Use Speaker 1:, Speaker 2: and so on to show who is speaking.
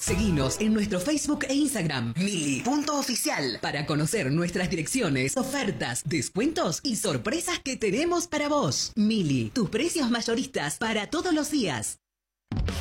Speaker 1: Seguinos en nuestro Facebook e Instagram, Mili.oficial, para conocer nuestras direcciones, ofertas, descuentos y sorpresas que tenemos para vos. Mili, tus precios mayoristas para todos los días.